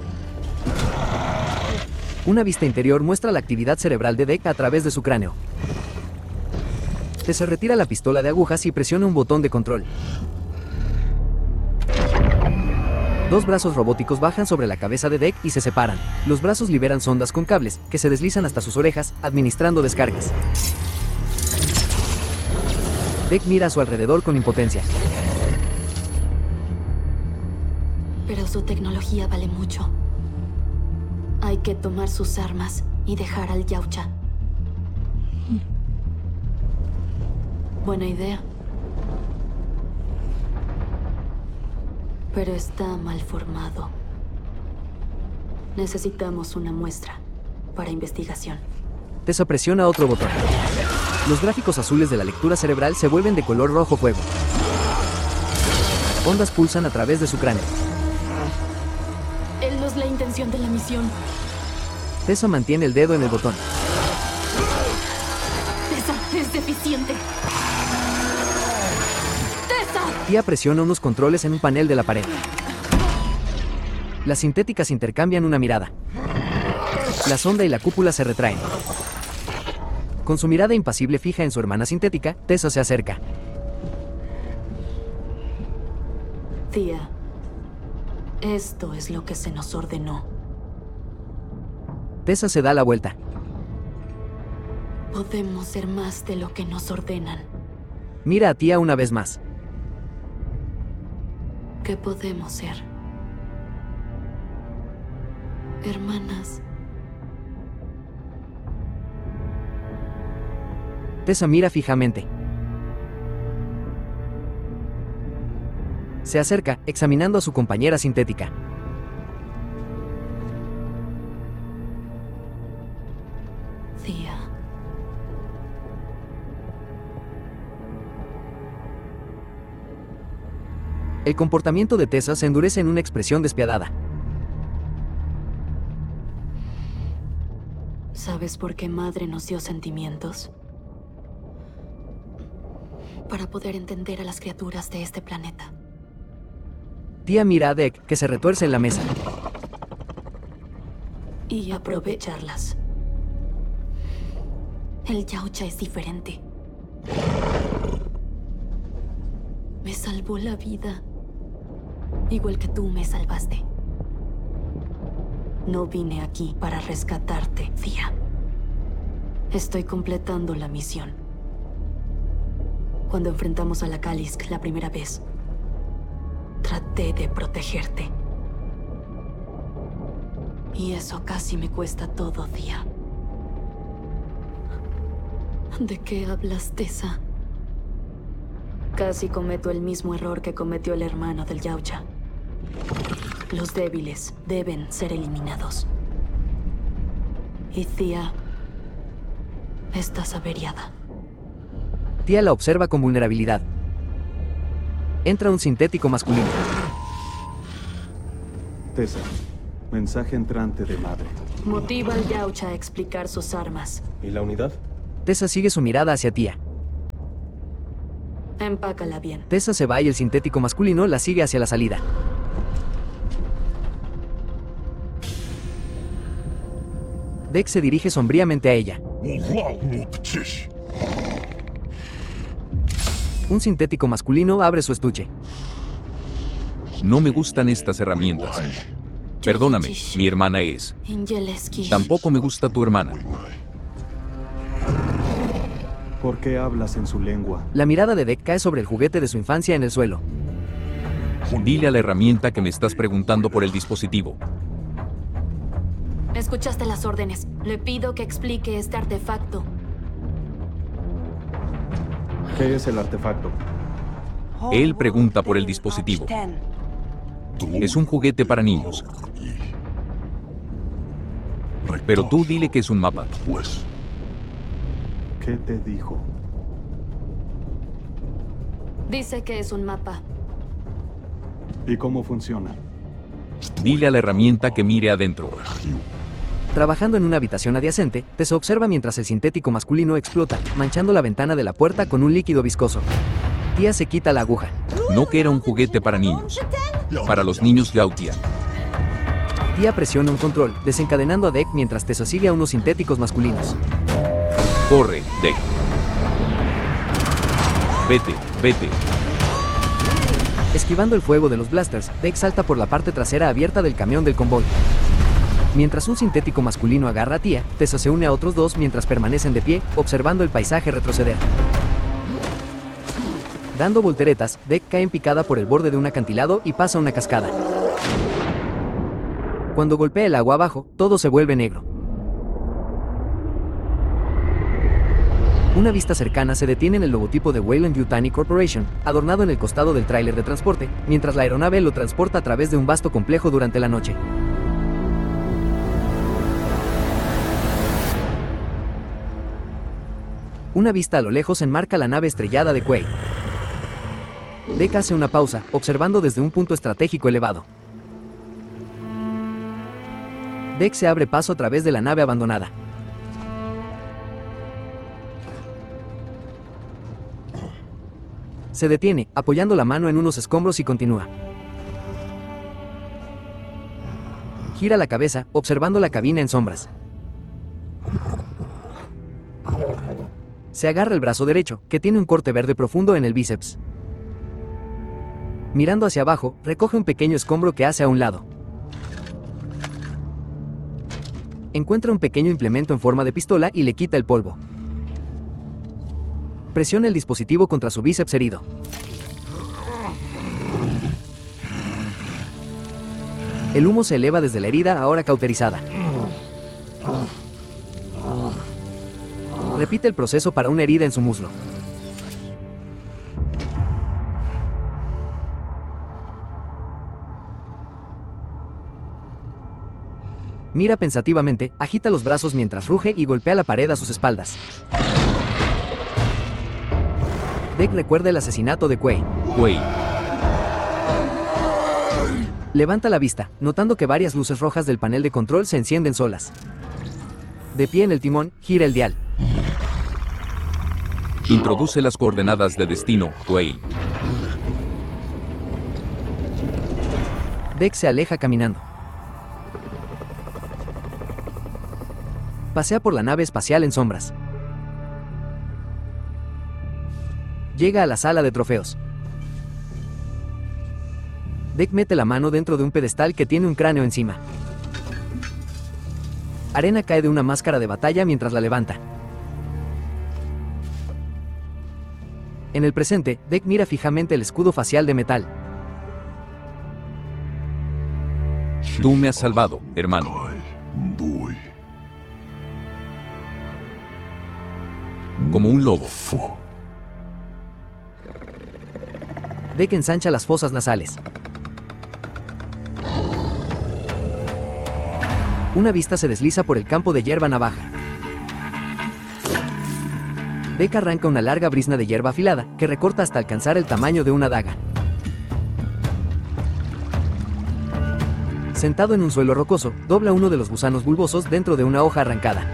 Una vista interior muestra la actividad cerebral de Deck a través de su cráneo. Tessa retira la pistola de agujas y presiona un botón de control. Dos brazos robóticos bajan sobre la cabeza de Deck y se separan. Los brazos liberan sondas con cables, que se deslizan hasta sus orejas, administrando descargas. Deck mira a su alrededor con impotencia. Pero su tecnología vale mucho. Hay que tomar sus armas y dejar al Yautja. Buena idea. Pero está mal formado. Necesitamos una muestra para investigación. Tessa presiona otro botón. Los gráficos azules de la lectura cerebral se vuelven de color rojo fuego. Ondas pulsan a través de su cráneo. Él no es la intención de la misión. Tessa mantiene el dedo en el botón. Tessa es deficiente. ¡Tessa! Tia presiona unos controles en un panel de la pared. Las sintéticas intercambian una mirada. La sonda y la cúpula se retraen. Con su mirada impasible fija en su hermana sintética, Tessa se acerca. Tía, esto es lo que se nos ordenó. Tessa se da la vuelta. Podemos ser más de lo que nos ordenan. Mira a Tia una vez más. ¿Qué podemos ser? Hermanas. Tessa mira fijamente. Se acerca, examinando a su compañera sintética. Tía. El comportamiento de Tessa se endurece en una expresión despiadada. ¿Sabes por qué Madre nos dio sentimientos? Para poder entender a las criaturas de este planeta. Tia mira a Deck, que se retuerce en la mesa. Y aprovecharlas. El Yautja es diferente. Me salvó la vida. Igual que tú me salvaste. No vine aquí para rescatarte, Tia. Estoy completando la misión. Cuando enfrentamos a la Kalisk la primera vez, traté de protegerte. Y eso casi me cuesta todo, Tia. ¿De qué hablas, Tessa? Casi cometo el mismo error que cometió el hermano del Yautja. Los débiles deben ser eliminados. Y Tia, estás averiada. Tia la observa con vulnerabilidad. Entra un sintético masculino. Tessa, Mensaje entrante de madre. Motiva al Yaucha a explicar sus armas. ¿Y la unidad? Tessa sigue su mirada hacia Tia. Empácala bien. Tessa se va y el sintético masculino la sigue hacia la salida. Dex se dirige sombríamente a ella. Un sintético masculino abre su estuche. No me gustan estas herramientas. Perdóname, mi hermana es. Ingeleski. Tampoco me gusta tu hermana. ¿Por qué hablas en su lengua? La mirada de Deck cae sobre el juguete de su infancia en el suelo. Dile a la herramienta que me estás preguntando por el dispositivo. Escuchaste las órdenes. Le pido que explique este artefacto. ¿Qué es el artefacto? Él pregunta por el dispositivo. Es un juguete para niños. Pero tú dile que es un mapa. ¿Qué te dijo? Dice que es un mapa. ¿Y cómo funciona? Dile a la herramienta que mire adentro. Trabajando en una habitación adyacente, Tessa observa mientras el sintético masculino explota, manchando la ventana de la puerta con un líquido viscoso. Tia se quita la aguja. No que era un juguete para niños. Para los niños Yautia. Tia presiona un control, desencadenando a Deck mientras Tessa sigue a unos sintéticos masculinos. Corre, Deck. Vete, vete. Esquivando el fuego de los blasters, Deck salta por la parte trasera abierta del camión del convoy. Mientras un sintético masculino agarra a Tia, Tessa se une a otros dos mientras permanecen de pie, observando el paisaje retroceder. Dando volteretas, Deck cae en picada por el borde de un acantilado y pasa una cascada. Cuando golpea el agua abajo, todo se vuelve negro. Una vista cercana se detiene en el logotipo de Weyland Yutani Corporation, adornado en el costado del tráiler de transporte, mientras la aeronave lo transporta a través de un vasto complejo durante la noche. Una vista a lo lejos enmarca la nave estrellada de Quay. Deck hace una pausa, observando desde un punto estratégico elevado. Deck se abre paso a través de la nave abandonada. Se detiene, apoyando la mano en unos escombros y continúa. Gira la cabeza, observando la cabina en sombras. Se agarra el brazo derecho, que tiene un corte verde profundo en el bíceps. Mirando hacia abajo, recoge un pequeño escombro que hace a un lado. Encuentra un pequeño implemento en forma de pistola y le quita el polvo. Presiona el dispositivo contra su bíceps herido. El humo se eleva desde la herida ahora cauterizada. Repite el proceso para una herida en su muslo. Mira pensativamente, agita los brazos mientras ruge y golpea la pared a sus espaldas. Deck recuerda el asesinato de Quay. Quay. Levanta la vista, notando que varias luces rojas del panel de control se encienden solas. De pie en el timón, gira el dial. Introduce las coordenadas de destino, Quay. Deck se aleja caminando. Pasea por la nave espacial en sombras. Llega a la sala de trofeos. Deck mete la mano dentro de un pedestal que tiene un cráneo encima. Arena cae de una máscara de batalla mientras la levanta. En el presente, Deck mira fijamente el escudo facial de metal. Tú me has salvado, hermano. Como un lobo. Deck ensancha las fosas nasales. Una vista se desliza por el campo de hierba navaja. Deck arranca una larga brizna de hierba afilada, que recorta hasta alcanzar el tamaño de una daga. Sentado en un suelo rocoso, dobla uno de los gusanos bulbosos dentro de una hoja arrancada.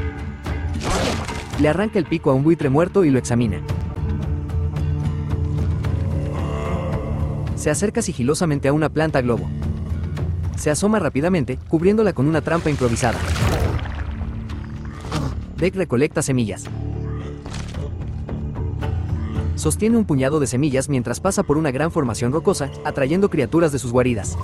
Le arranca el pico a un buitre muerto y lo examina. Se acerca sigilosamente a una planta globo. Se asoma rápidamente, cubriéndola con una trampa improvisada. Deke recolecta semillas. Sostiene un puñado de semillas mientras pasa por una gran formación rocosa, atrayendo criaturas de sus guaridas.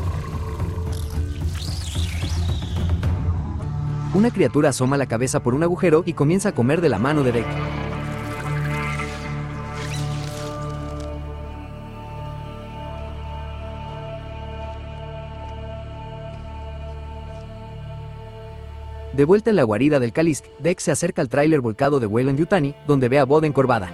Una criatura asoma la cabeza por un agujero y comienza a comer de la mano de Deke. De vuelta en la guarida del Kalisk, Deke se acerca al tráiler volcado de Weyland-Yutani, donde ve a Bod encorvada.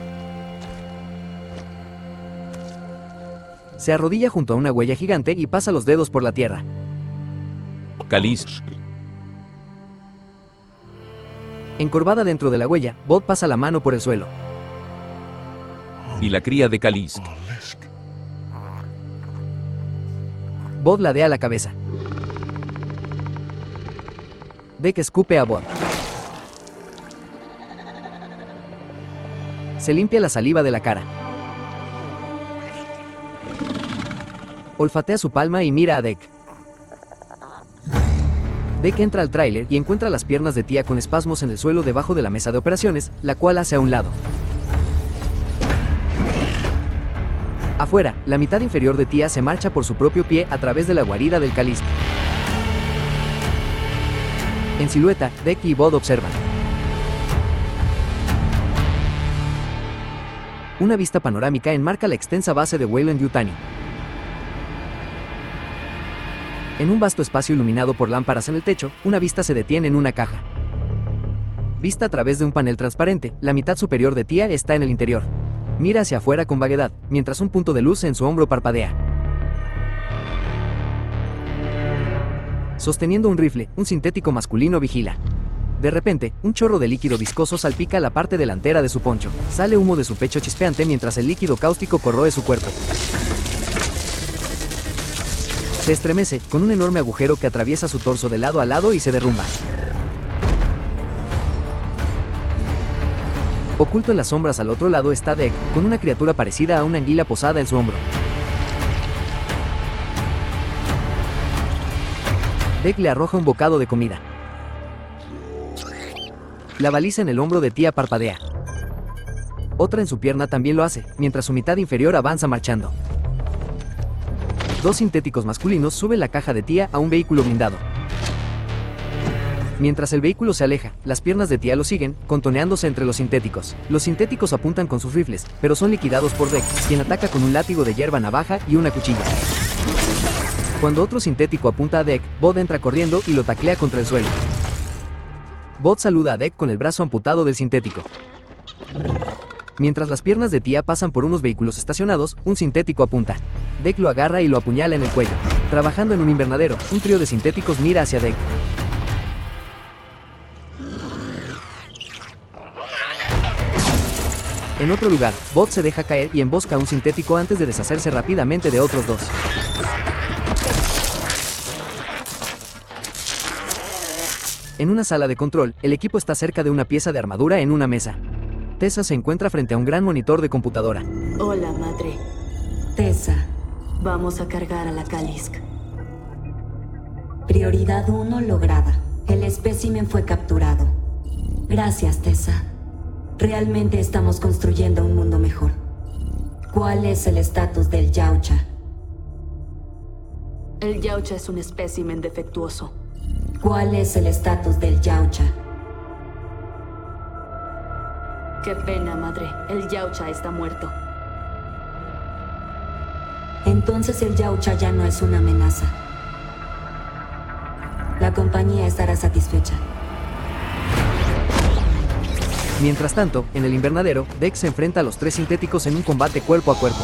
Se arrodilla junto a una huella gigante y pasa los dedos por la tierra. Kalisk. Encorvada dentro de la huella, Bod pasa la mano por el suelo. Y la cría de Kalisk. Bod ladea la cabeza. Deke escupe a Bod. Se limpia la saliva de la cara. Olfatea su palma y mira a Deke. Deke entra al tráiler y encuentra las piernas de Tia con espasmos en el suelo debajo de la mesa de operaciones, la cual hace a un lado. Afuera, la mitad inferior de Tia se marcha por su propio pie a través de la guarida del Kalisk. En silueta, Deke y Bod observan. Una vista panorámica enmarca la extensa base de Weyland-Yutani. En un vasto espacio iluminado por lámparas en el techo, una vista se detiene en una caja. Vista a través de un panel transparente, la mitad superior de Tia está en el interior. Mira hacia afuera con vaguedad, mientras un punto de luz en su hombro parpadea. Sosteniendo un rifle, un sintético masculino vigila. De repente, un chorro de líquido viscoso salpica la parte delantera de su poncho. Sale humo de su pecho chispeante mientras el líquido cáustico corroe su cuerpo. Se estremece, con un enorme agujero que atraviesa su torso de lado a lado y se derrumba. Oculto en las sombras al otro lado está Deke, con una criatura parecida a una anguila posada en su hombro. Deke le arroja un bocado de comida. La baliza en el hombro de Tia parpadea. Otra en su pierna también lo hace, mientras su mitad inferior avanza marchando. Dos sintéticos masculinos suben la caja de Tia a un vehículo blindado. Mientras el vehículo se aleja, las piernas de Tia lo siguen, contoneándose entre los sintéticos. Los sintéticos apuntan con sus rifles, pero son liquidados por Deke, quien ataca con un látigo de hierba navaja y una cuchilla. Cuando otro sintético apunta a Deke, Bod entra corriendo y lo taclea contra el suelo. Bod saluda a Deke con el brazo amputado del sintético. Mientras las piernas de Tia pasan por unos vehículos estacionados, un sintético apunta. Deke lo agarra y lo apuñala en el cuello. Trabajando en un invernadero, un trío de sintéticos mira hacia Deke. En otro lugar, Bod se deja caer y embosca a un sintético antes de deshacerse rápidamente de otros dos. En una sala de control, el equipo está cerca de una pieza de armadura en una mesa. Tessa se encuentra frente a un gran monitor de computadora. Hola, madre. Tessa, Vamos a cargar a la Kalisk. prioridad uno lograda. El espécimen fue capturado. Gracias, Tessa. Realmente estamos construyendo un mundo mejor. ¿Cuál es el estatus del Yautja? El Yautja es un espécimen defectuoso. ¿Cuál es el estatus del Yautja? Qué pena, madre. El Yautja está muerto. Entonces el Yautja ya no es una amenaza. La compañía estará satisfecha. Mientras tanto, en el invernadero, Deke se enfrenta a los tres sintéticos en un combate cuerpo a cuerpo.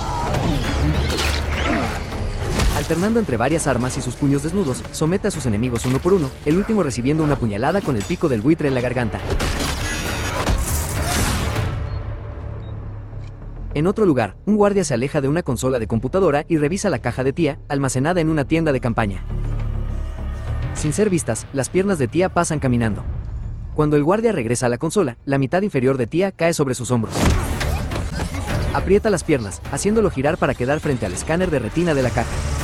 Alternando entre varias armas y sus puños desnudos, somete a sus enemigos uno por uno, el último recibiendo una puñalada con el pico del buitre en la garganta. En otro lugar, un guardia se aleja de una consola de computadora y revisa la caja de Tia, almacenada en una tienda de campaña. Sin ser vistas, las piernas de Tía pasan caminando. Cuando el guardia regresa a la consola, la mitad inferior de Tía cae sobre sus hombros. Aprieta las piernas, haciéndolo girar para quedar frente al escáner de retina de la caja.